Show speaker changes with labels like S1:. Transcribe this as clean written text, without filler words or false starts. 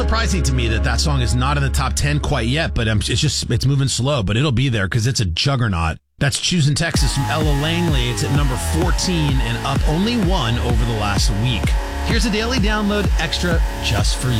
S1: surprising to me that song is not in the top 10 quite yet, but it's moving slow, but it'll be there because it's a juggernaut. That's Choosing Texas from Ella Langley. It's at number 14 and up only one over the last week. Here's a daily download extra just for you.